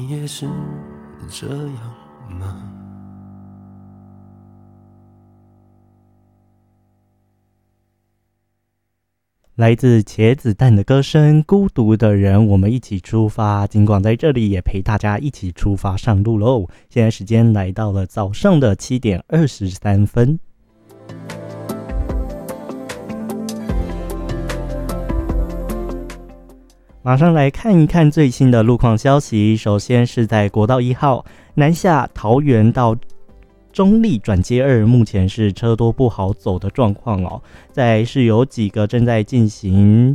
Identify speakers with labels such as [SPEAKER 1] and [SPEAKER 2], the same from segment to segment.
[SPEAKER 1] 你也是这样吗？
[SPEAKER 2] 来自茄子蛋的歌声，孤独的人，我们一起出发。金广在这里也陪大家一起出发上路喽。现在时间来到了早上的7点23分。马上来看一看最新的路况消息。首先是在国道1号南下桃园到中立转接2，目前是车多不好走的状况哦。再来是有几个正在进行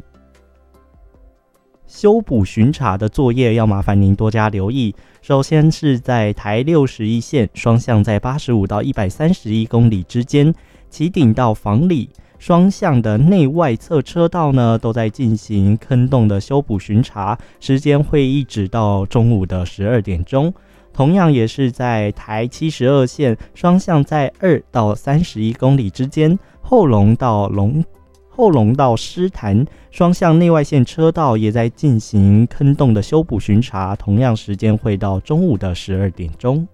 [SPEAKER 2] 修补巡查的作业，要麻烦您多加留意。首先是在台61线双向在85到131公里之间，旗顶到房里双向的内外侧车道呢，都在进行坑洞的修补巡查，时间会一直到中午的12点钟。同样也是在台72线双向在2到31公里之间，后龙到狮潭双向内外线车道也在进行坑洞的修补巡查，同样时间会到中午的12点钟。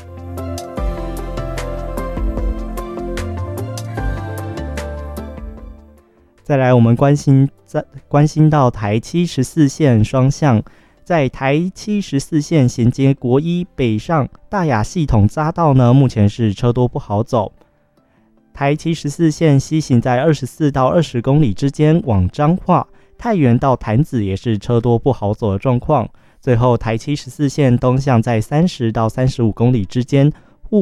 [SPEAKER 2] 再来我们关心到台74线双向，在台74线衔接国一北上大雅系统匝道呢，目前是车多不好走。台74线西行在24到20公里之间，往彰化、太原到潭子也是车多不好走的状况。最后台74线东向在30到35公里之间，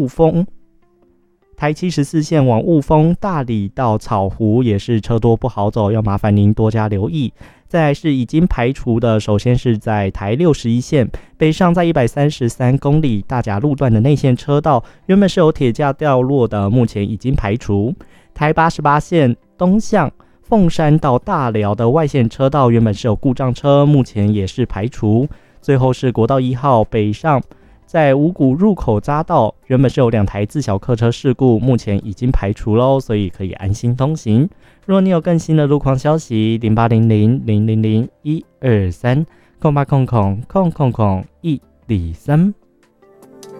[SPEAKER 2] 台74线往雾峰、大里到草湖也是车多不好走，要麻烦您多加留意。再来是已经排除的，首先是在台61线北上在133公里大甲路段的内线车道，原本是有铁架掉落的，目前已经排除。台88线东向凤山到大寮的外线车道，原本是有故障车，目前也是排除。最后是国道1号北上在五股入口匝道，原本是有2台自小客车事故，目前已经排除咯，所以可以安心通行。如果你有更新的路况消息，0800-000-123 0800-123